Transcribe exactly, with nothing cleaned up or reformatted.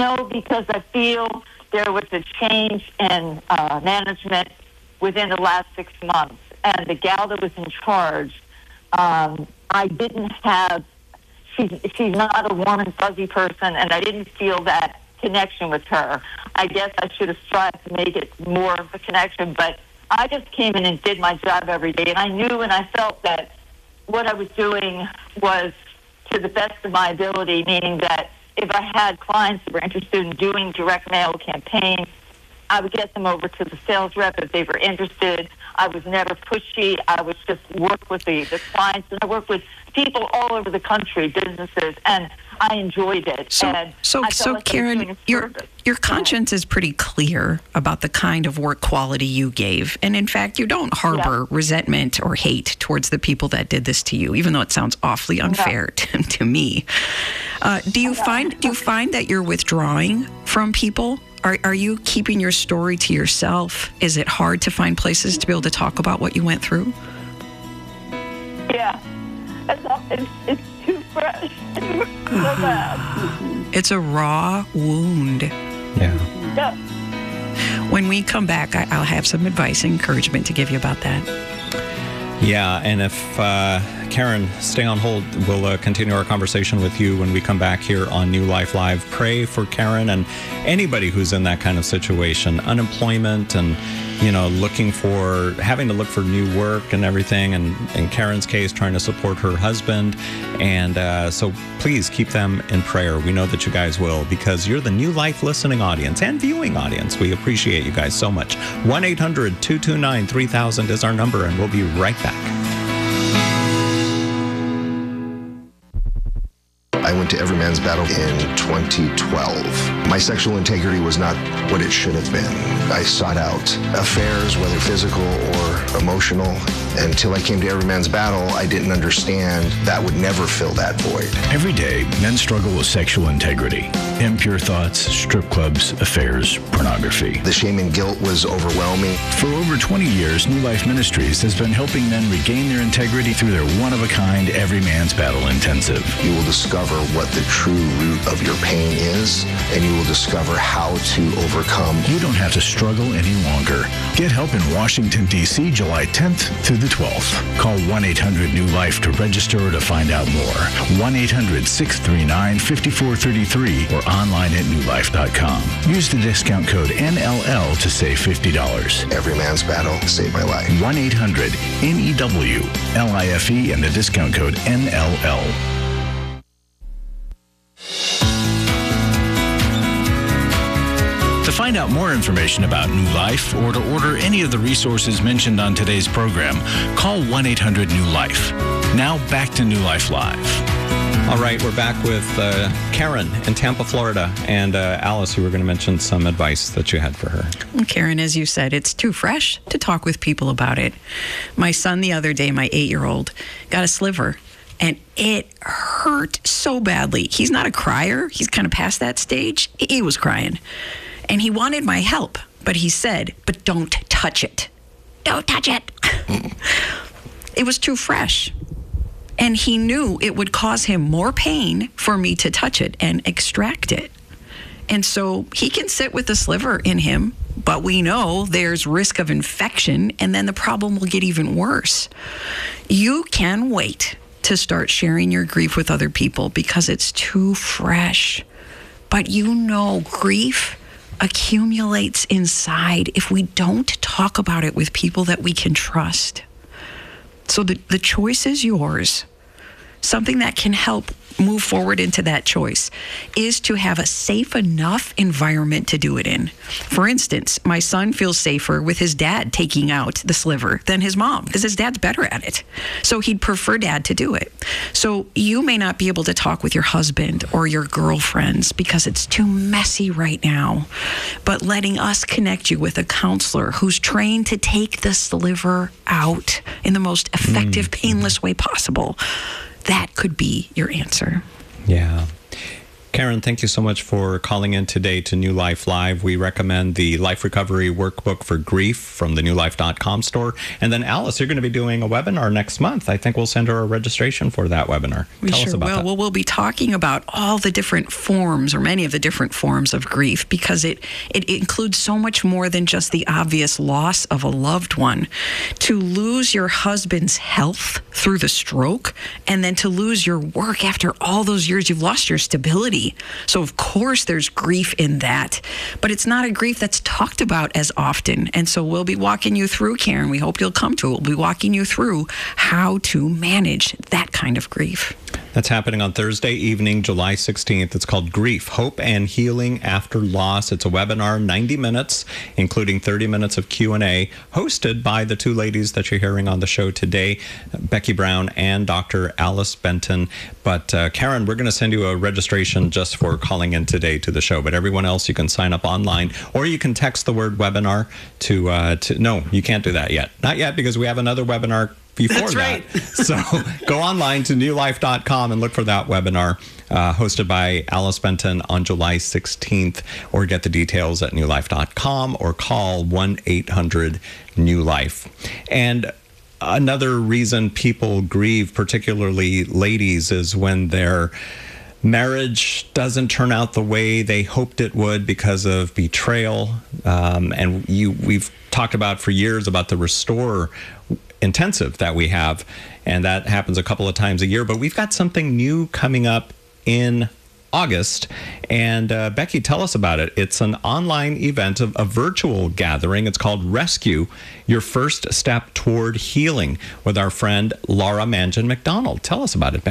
No, because I feel there was a change in uh, management within the last six months. And the gal that was in charge, um, I didn't have, she's, she's not a warm and fuzzy person, and I didn't feel that connection with her. I guess I should have strived to make it more of a connection, but I just came in and did my job every day, and I knew and I felt that what I was doing was to the best of my ability, meaning that if I had clients that were interested in doing direct mail campaigns, I would get them over to the sales rep if they were interested. I was never pushy. I would just work with the, the clients, and I worked with people all over the country, businesses, and I enjoyed it. So, and so, so like Karen, your your conscience is pretty clear about the kind of work quality you gave, and in fact, you don't harbor yeah. resentment or hate towards the people that did this to you, even though it sounds awfully unfair yeah. to, to me. Uh, do you yeah. find do you find that you're withdrawing from people? Are are you keeping your story to yourself? Is it hard to find places to be able to talk about what you went through? Yeah, it's it's, it's too fresh. It's so bad. It's a raw wound. Yeah. Yeah. When we come back, I, I'll have some advice and encouragement to give you about that. Yeah, and if uh, Karen, stay on hold. We'll uh, continue our conversation with you when we come back here on New Life Live. Pray for Karen and anybody who's in that kind of situation, unemployment and, you know, looking for, having to look for new work and everything. And in Karen's case, trying to support her husband. And uh, so please keep them in prayer. We know that you guys will, because you're the New Life listening audience and viewing audience. We appreciate you guys so much. one eight hundred two two nine three thousand is our number, and we'll be right back. I went to Every Man's Battle in twenty twelve. My sexual integrity was not what it should have been. I sought out affairs, whether physical or emotional. Until I came to Every Man's Battle, I didn't understand that would never fill that void. Every day, men struggle with sexual integrity. Impure thoughts, strip clubs, affairs, pornography. The shame and guilt was overwhelming. For over twenty years, New Life Ministries has been helping men regain their integrity through their one-of-a-kind Every Man's Battle Intensive. You will discover what the true root of your pain is, and you will discover how to overcome. You don't have to struggle any longer. Get help in Washington, D C, July tenth through the twelfth. Call one eight hundred new life to register or to find out more. one eight hundred six three nine five four three three or online at new life dot com. Use the discount code N L L to save fifty dollars. Every Man's Battle saved my life. one eight hundred N E W L I F E and the discount code N L L. To find out more information about New Life or to order any of the resources mentioned on today's program, call one eight hundred new life. Now back to New Life Live. All right, we're back with uh, Karen in Tampa, Florida. And uh, Alice, you were going to mention some advice that you had for her. Well, Karen, as you said, it's too fresh to talk with people about it. My son the other day, my eight-year-old, got a sliver. And it hurt so badly. He's not a crier. He's kind of past that stage. He was crying. And he wanted my help, but he said, but don't touch it. Don't touch it. It was too fresh. And he knew it would cause him more pain for me to touch it and extract it. And so he can sit with a sliver in him, but we know there's risk of infection, and then the problem will get even worse. You can wait to start sharing your grief with other people because it's too fresh. But you know, grief accumulates inside if we don't talk about it with people that we can trust. So the, the choice is yours. Something that can help move forward into that choice is to have a safe enough environment to do it in. For instance, my son feels safer with his dad taking out the sliver than his mom because his dad's better at it. So he'd prefer dad to do it. So you may not be able to talk with your husband or your girlfriends because it's too messy right now. But letting us connect you with a counselor who's trained to take the sliver out in the most effective, mm. painless way possible, that could be your answer. Yeah. Karen, thank you so much for calling in today to New Life Live. We recommend the Life Recovery Workbook for Grief from the new life dot com store. And then, Alice, you're going to be doing a webinar next month. I think we'll send her a registration for that webinar. We Tell sure us about will. that. Well, we'll be talking about all the different forms, or many of the different forms of grief, because it, it includes so much more than just the obvious loss of a loved one. To lose your husband's health through the stroke, and then to lose your work after all those years, you've lost your stability. So, of course, there's grief in that. But it's not a grief that's talked about as often. And so we'll be walking you through, Karen. We hope you'll come to it. We'll be walking you through how to manage that kind of grief. That's happening on Thursday evening, July sixteenth. It's called Grief, Hope and Healing After Loss. It's a webinar, ninety minutes, including thirty minutes of Q and A, hosted by the two ladies that you're hearing on the show today, Becky Brown and Doctor Alice Benton. But uh, Karen, we're going to send you a registration just for calling in today to the show. But everyone else, you can sign up online, or you can text the word webinar to, uh, to no, you can't do that yet. Not yet, because we have another webinar before That's that. right. So go online to new life dot com and look for that webinar uh, hosted by Alice Benton on July sixteenth, or get the details at new life dot com or call one eight hundred new life. And another reason people grieve, particularly ladies, is when their marriage doesn't turn out the way they hoped it would because of betrayal. Um, and you, we've talked about for years about the Restore intensive that we have, and that happens a couple of times a year. But we've got something new coming up in August, and uh, Becky, tell us about it. It's an online event, of a virtual gathering. It's called Rescue, Your First Step Toward Healing, with our friend Laura Mangan McDonald. Tell us about it, Becky.